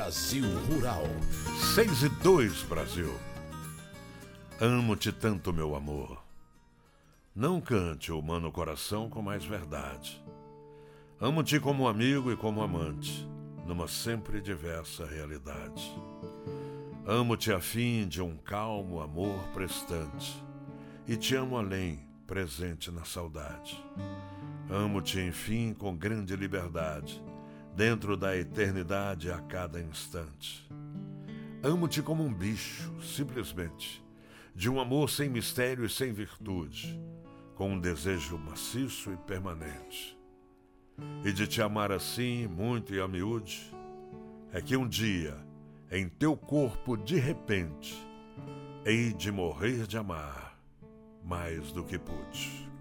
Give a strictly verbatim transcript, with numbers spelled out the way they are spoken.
Brasil Rural. Seis e dois, Brasil. Amo-te tanto, meu amor. Não cante o humano coração com mais verdade. Amo-te como amigo e como amante, numa sempre diversa realidade. Amo-te a fim de um calmo amor prestante, e te amo além, presente na saudade. Amo-te, enfim, com grande liberdade, dentro da eternidade a cada instante. Amo-te como um bicho, simplesmente, de um amor sem mistério e sem virtude, com um desejo maciço e permanente. E de te amar assim, muito e a miúde, é que um dia, em teu corpo, de repente, hei de morrer de amar mais do que pude.